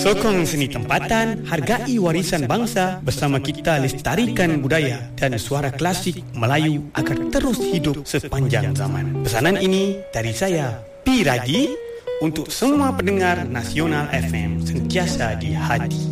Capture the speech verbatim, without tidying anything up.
Sokong seni tempatan, hargai warisan bangsa. Bersama kita lestarikan budaya dan suara klasik Melayu agar terus hidup sepanjang zaman. Pesanan ini dari saya, P. Raji, untuk semua pendengar Nasional F M sentiasa di hati.